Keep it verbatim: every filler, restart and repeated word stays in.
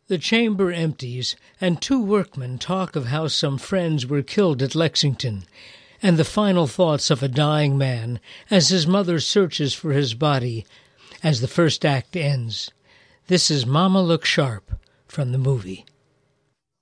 The chamber empties, and two workmen talk of how some friends were killed at Lexington, and the final thoughts of a dying man as his mother searches for his body as the first act ends. This is Mama Look Sharp from the movie.